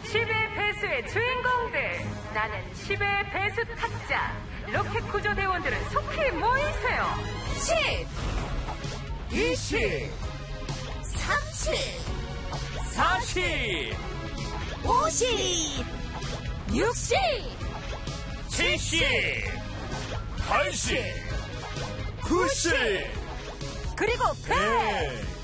10의 배수의 주인공들. 나는 10의 배수 타짜. 로켓 구조 대원들은 속히 모이세요. 10, 20, 30, 40, 50, 60, 70, 80, 90, 그리고 100.